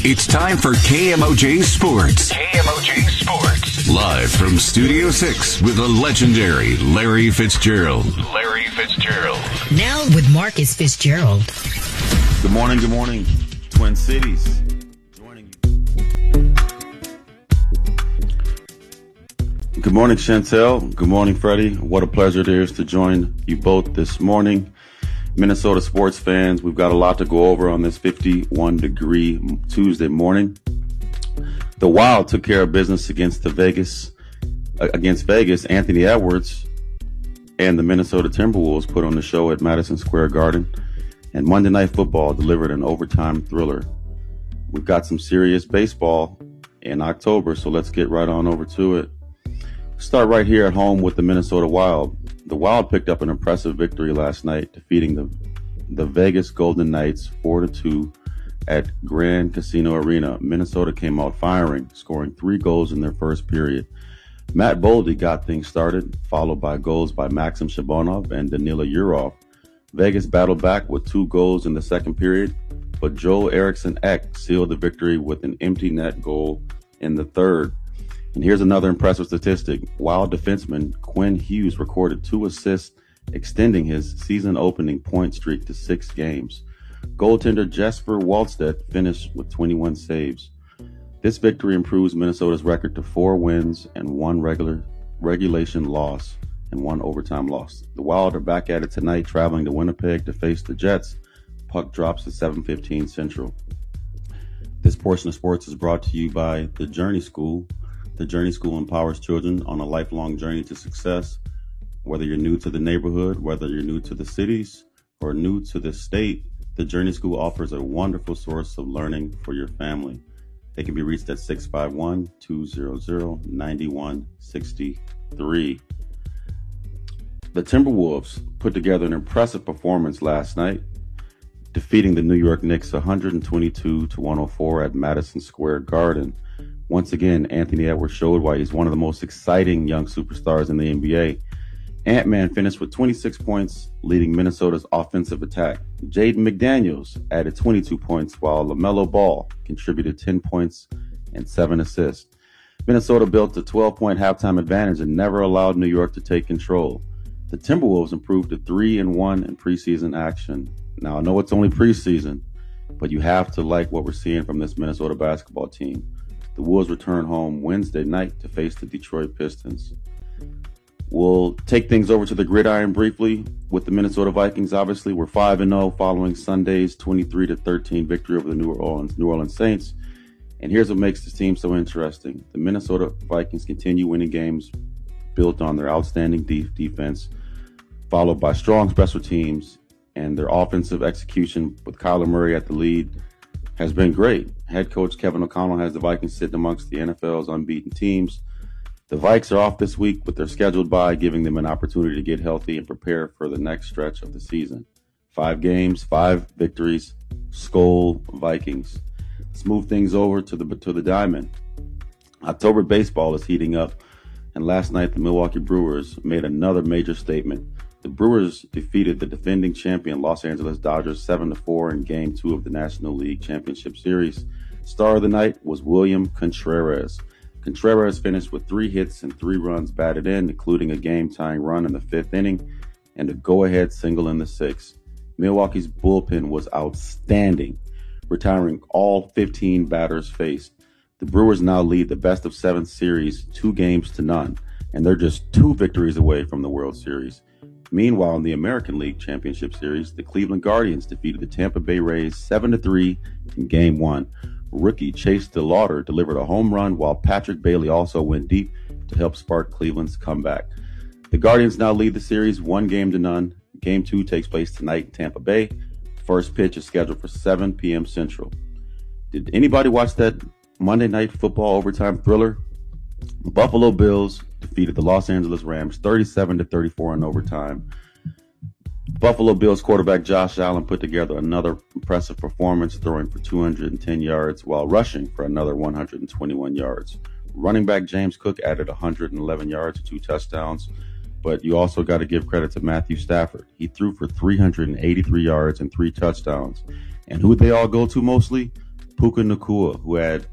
It's time for KMOJ Sports. KMOJ Sports. Live from Studio 6 with the legendary Larry Fitzgerald. Larry Fitzgerald. Now with Marcus Fitzgerald. Good morning, Twin Cities. Joining you. Good morning, Chantel. Good morning, Freddie. What a pleasure it is to join you both this morning. Minnesota sports fans, we've got a lot to go over on this 51-degree Tuesday morning. The Wild took care of business against Vegas. Anthony Edwards and the Minnesota Timberwolves put on the show at Madison Square Garden. And Monday Night Football delivered an overtime thriller. We've got some serious baseball in October, so let's get right on over to it. Start right here at home with the Minnesota Wild. The Wild picked up an impressive victory last night, defeating the Vegas Golden Knights 4-2 at Grand Casino Arena. Minnesota came out firing, scoring 3 goals in their first period. Matt Boldy got things started, followed by goals by Maxim Shabonov and Danila Yurov. Vegas battled back with 2 goals in the second period, but Joel Eriksson Ek sealed the victory with an empty net goal in the third. And here's another impressive statistic. Wild defenseman Quinn Hughes recorded 2 assists, extending his season-opening point streak to 6 games. Goaltender Jesper Wallstedt finished with 21 saves. This victory improves Minnesota's record to 4 wins and 1 regulation loss and 1 overtime loss. The Wild are back at it tonight, traveling to Winnipeg to face the Jets. Puck drops at 7:15 Central. This portion of sports is brought to you by The Journey School. The Journey School empowers children on a lifelong journey to success. Whether you're new to the neighborhood, whether you're new to the cities, or new to the state, The Journey School offers a wonderful source of learning for your family. They can be reached at 651-200-9163. The Timberwolves put together an impressive performance last night, defeating the New York Knicks 122-104 at Madison Square Garden. Once again, Anthony Edwards showed why he's one of the most exciting young superstars in the NBA. Ant-Man finished with 26 points, leading Minnesota's offensive attack. Jaden McDaniels added 22 points, while LaMelo Ball contributed 10 points and 7 assists. Minnesota built a 12-point halftime advantage and never allowed New York to take control. The Timberwolves improved to 3-1 in preseason action. Now, I know it's only preseason, but you have to like what we're seeing from this Minnesota basketball team. The Wolves return home Wednesday night to face the Detroit Pistons. We'll take things over to the gridiron briefly with the Minnesota Vikings. Obviously, we're 5-0 following Sunday's 23-13 victory over the New Orleans Saints. And here's what makes this team so interesting. The Minnesota Vikings continue winning games built on their outstanding defense, followed by strong special teams, and their offensive execution with Kyler Murray at the lead has been great. Head coach Kevin O'Connell has the Vikings sitting amongst the NFL's unbeaten teams. The Vikes are off this week with their scheduled bye, giving them an opportunity to get healthy and prepare for the next stretch of the season. 5 games, 5 victories. Skol Vikings. Let's move things over to the diamond. October baseball is heating up, and last night the Milwaukee Brewers made another major statement. The Brewers defeated the defending champion Los Angeles Dodgers 7-4 in Game 2 of the National League Championship Series. Star of the night was William Contreras. Contreras finished with 3 hits and 3 runs batted in, including a game-tying run in the 5th inning and a go-ahead single in the 6th. Milwaukee's bullpen was outstanding, retiring all 15 batters faced. The Brewers now lead the best-of-7 series 2-0, and they're just 2 victories away from the World Series. Meanwhile, in the American League Championship Series, the Cleveland Guardians defeated the Tampa Bay Rays 7-3 in Game 1. Rookie Chase DeLauder delivered a home run, while Patrick Bailey also went deep to help spark Cleveland's comeback. The Guardians now lead the series 1-0. Game 2 takes place tonight in Tampa Bay. First pitch is scheduled for 7 p.m. Central. Did anybody watch that Monday Night Football overtime thriller? Buffalo Bills defeated the Los Angeles Rams 37-34 in overtime. Buffalo Bills quarterback Josh Allen put together another impressive performance, throwing for 210 yards while rushing for another 121 yards. Running back James Cook added 111 yards and 2 touchdowns, but you also got to give credit to Matthew Stafford. He threw for 383 yards and 3 touchdowns. And who they all go to mostly? Puka Nacua, who had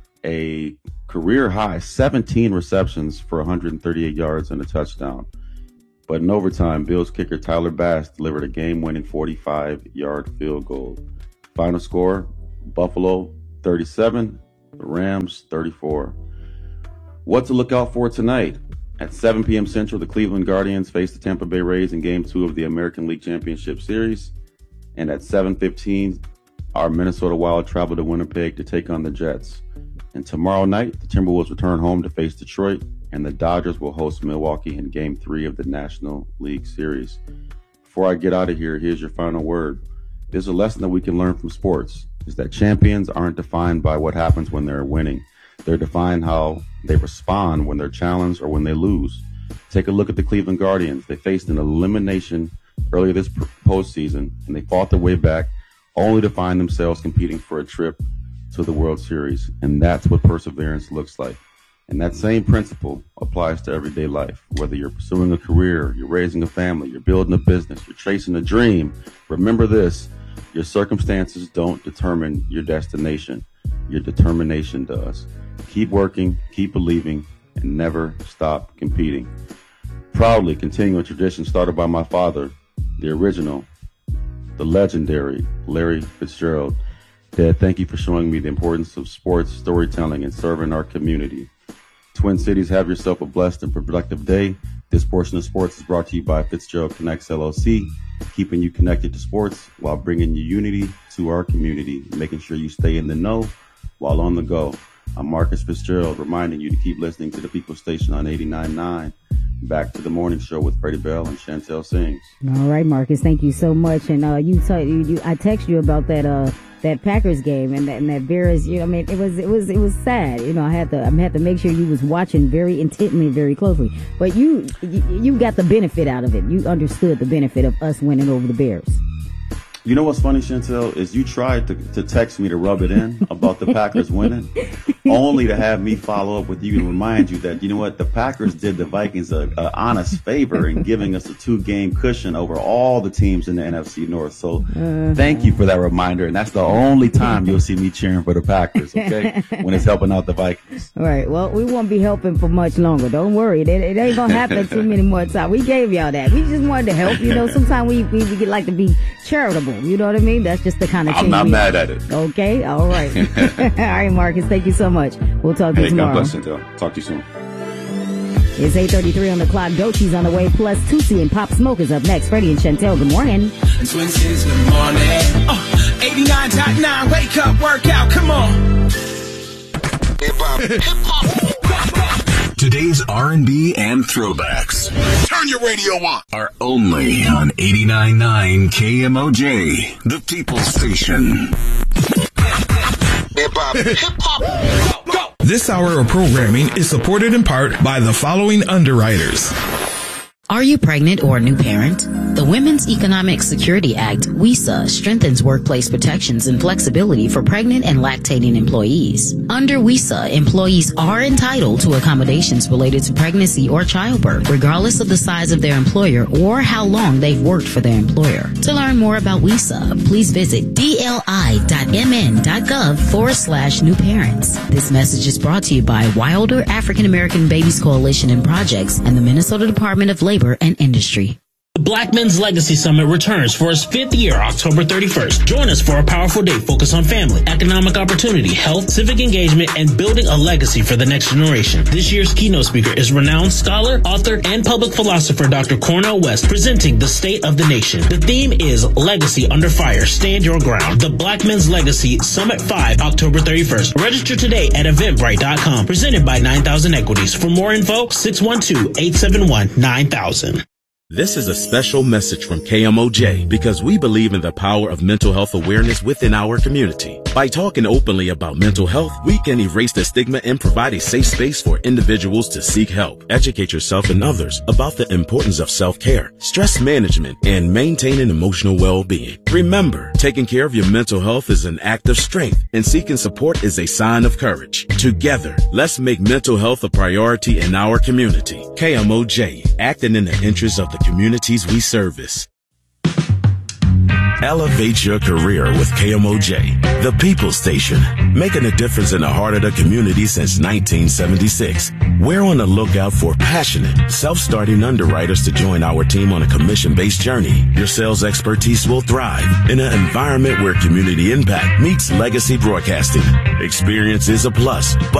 a career high 17 receptions for 138 yards and a touchdown. But in overtime, Bills kicker Tyler Bass delivered a game-winning 45-yard field goal. Final score, Buffalo 37, the Rams 34. What to look out for tonight? At 7 p.m. Central, the Cleveland Guardians face the Tampa Bay Rays in Game 2 of the American League Championship Series. And at 7:15, our Minnesota Wild travel to Winnipeg to take on the Jets. And tomorrow night, the Timberwolves return home to face Detroit, and the Dodgers will host Milwaukee in Game 3 of the National League Series. Before I get out of here, here's your final word. There's a lesson that we can learn from sports, is that champions aren't defined by what happens when they're winning. They're defined how they respond when they're challenged or when they lose. Take a look at the Cleveland Guardians. They faced an elimination earlier this postseason, and they fought their way back only to find themselves competing for a trip to the World Series. And that's what perseverance looks like. And that same principle applies to everyday life. Whether you're pursuing a career, you're raising a family, you're building a business, you're chasing a dream, remember this: your circumstances don't determine your destination. Your determination does. Keep working, keep believing, and never stop competing. Proudly continuing a tradition started by my father, the original, the legendary Larry Fitzgerald. Dad, thank you for showing me the importance of sports, storytelling, and serving our community. Twin Cities, have yourself a blessed and productive day. This portion of sports is brought to you by Fitzgerald Connects LLC, keeping you connected to sports while bringing you unity to our community, making sure you stay in the know while on the go. I'm Marcus Fitzgerald, reminding you to keep listening to the People's Station on 89.9. Back to the morning show with Freddie Bell and Chantel Sings. All right, Marcus, thank you so much. And I texted you about that Packers game and that Bears. I mean, it was sad. I had to make sure you was watching very intently, very closely. But you got the benefit out of it. You understood the benefit of us winning over the Bears. You know what's funny, Chantel, is you tried to text me to rub it in about the Packers winning, only to have me follow up with you and remind you that, you know what, the Packers did the Vikings a honest favor in giving us a 2-game cushion over all the teams in the NFC North. So thank you for that reminder. And that's the only time you'll see me cheering for the Packers, okay, when it's helping out the Vikings. All right. Well, we won't be helping for much longer. Don't worry. It ain't going to happen too many more times. We gave y'all that. We just wanted to help. Sometimes we like to be charitable. You know what I mean? That's just the kind of thing. I'm not mad at it. Okay. All right. All right, Marcus. Thank you so much. We'll talk to you tomorrow. God bless you, Chantel. Talk to you soon. It's 8:33 on the clock. Dochi's on the way. Plus Tusi and Pop Smoke is up next. Freddie and Chantel, good morning. Twin Cities, good morning. 89.9. Wake up, workout. Come on. Today's R&B and throwbacks Turn your radio on. are only on 89.9 KMOJ, the People's Station. Hip-hop. This hour of programming is supported in part by the following underwriters. Are you pregnant or a new parent? The Women's Economic Security Act, WESA, strengthens workplace protections and flexibility for pregnant and lactating employees. Under WESA, employees are entitled to accommodations related to pregnancy or childbirth, regardless of the size of their employer or how long they've worked for their employer. To learn more about WESA, please visit dli.mn.gov/new parents. This message is brought to you by Wilder African American Babies Coalition and Projects and the Minnesota Department of Labor and Industry. The Black Men's Legacy Summit returns for its 5th year, October 31st. Join us for a powerful day focused on family, economic opportunity, health, civic engagement, and building a legacy for the next generation. This year's keynote speaker is renowned scholar, author, and public philosopher Dr. Cornel West, presenting the state of the nation. The theme is Legacy Under Fire, Stand Your Ground. The Black Men's Legacy Summit 5, October 31st. Register today at Eventbrite.com. Presented by 9000 Equities. For more info, 612-871-9000. This is a special message from KMOJ because we believe in the power of mental health awareness within our community. By talking openly about mental health, we can erase the stigma and provide a safe space for individuals to seek help. Educate yourself and others about the importance of self-care, stress management, and maintaining emotional well-being. Remember, taking care of your mental health is an act of strength, and seeking support is a sign of courage. Together, let's make mental health a priority in our community. KMOJ, acting in the interest of the communities we service. Elevate your career with KMOJ, the People Station, making a difference in the heart of the community since 1976. We're on the lookout for passionate, self-starting underwriters to join our team on a commission-based journey. Your sales expertise will thrive in an environment where community impact meets legacy broadcasting. Experience is a plus, but